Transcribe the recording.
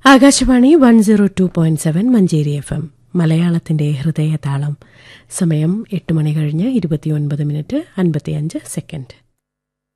Akashvani 102.7 Manjeri FM മലയാളത്തിന്റെ ഹൃദയതാളം. സമയം 8 മണി കഴിഞ്ഞ് 29 മിനിറ്റ് 55 സെക്കൻഡ്.